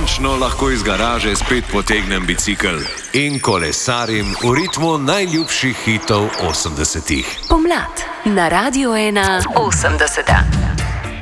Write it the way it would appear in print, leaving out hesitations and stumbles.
končno lahko iz garaže spet potegnem bicikel in kolesarim v ritmu najljubših hitov 80-ih. Pomlad na Radiu 1 80.